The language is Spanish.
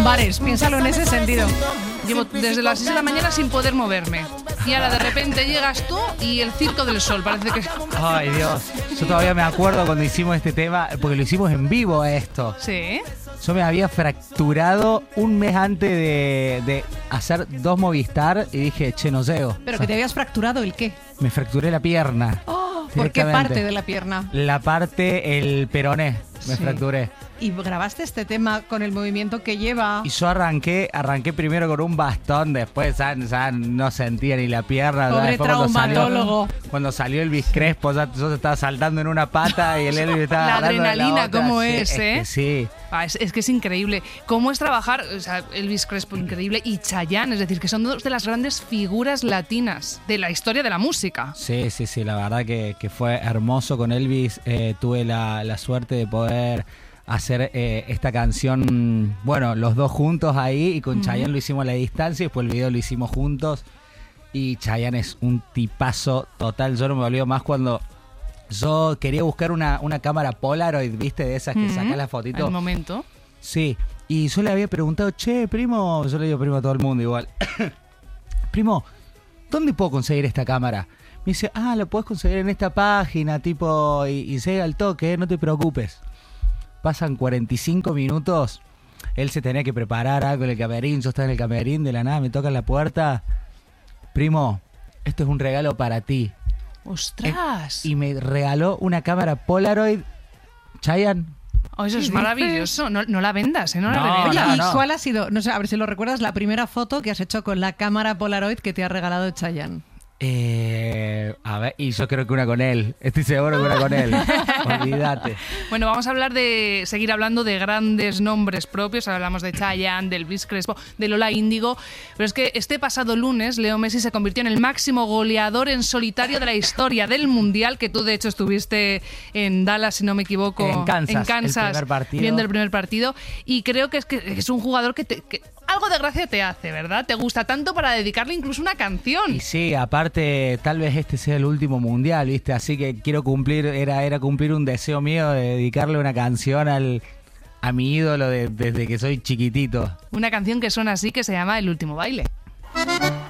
lumbares, piénsalo en ese sentido. Llevo desde las 6 de la mañana sin poder moverme. Y ahora de repente llegas tú y el Circo del Sol. Parece que... Ay, Dios. Yo todavía me acuerdo cuando hicimos este tema, porque lo hicimos en vivo esto. Sí. Yo me había fracturado un mes antes de hacer 2 Movistar y dije, che, no llego. Pero que te habías fracturado ¿el qué? Me fracturé la pierna. ¿Por qué Directamente. parte de la pierna? La parte, el peroné, me Sí. fracturé. Y grabaste este tema con el movimiento que lleva. Y yo arranqué primero con un bastón, después ya no sentía ni la pierna. Pobre Después traumatólogo. Cuando salió Elvis Crespo, yo estaba saltando en una pata y el Elvis estaba La agarrando de adrenalina, otra. cómo Sí, es, ¿eh? que sí. Es que es increíble. ¿Cómo es trabajar? O sea, Elvis Crespo, increíble, y Chayanne, es decir, que son dos de las grandes figuras latinas de la historia de la música. Sí, la verdad que fue hermoso con Elvis. Tuve la suerte de poder hacer esta canción, bueno, los dos juntos ahí, y con Chayanne lo hicimos a la distancia, y después el video lo hicimos juntos, y Chayanne es un tipazo total. Yo no me olvido más cuando yo quería buscar una cámara Polaroid, ¿viste? De esas que sacas la fotito. Al momento. Sí, y yo le había preguntado, che, primo, yo le digo primo a todo el mundo igual, primo, ¿dónde puedo conseguir esta cámara? Me dice, la puedes conseguir en esta página, tipo, y llega al toque, no te preocupes. Pasan 45 minutos, él se tenía que preparar algo en el camerín, yo estaba en el camerín, de la nada me tocan la puerta, primo, esto es un regalo para ti. ¡Ostras! Y me regaló una cámara Polaroid, Chayanne. Oh, eso es ¿Qué maravilloso. No la vendas, ¿eh? No la No, revelas. Oye, ¿y no. cuál ha sido, no sé, a ver si lo recuerdas, la primera foto que has hecho con la cámara Polaroid que te ha regalado Chayanne? A ver, y yo creo que una con él. Estoy seguro que una con él. Olvídate. Bueno, vamos a seguir hablando de grandes nombres propios. Ahora hablamos de Chayanne, del Elvis Crespo, de Lola Índigo. Pero es que este pasado lunes, Leo Messi se convirtió en el máximo goleador en solitario de la historia del Mundial, que tú de hecho estuviste en Dallas, si no me equivoco. En Kansas, el primer partido. Viendo el primer partido. Y creo que es un jugador que algo de gracia te hace, ¿verdad? Te gusta tanto para dedicarle incluso una canción. Y sí, aparte, tal vez este sea el último mundial, ¿viste? Así que quiero cumplir, era cumplir un deseo mío de dedicarle una canción a mi ídolo desde que soy chiquitito. Una canción que suena así, que se llama El último baile.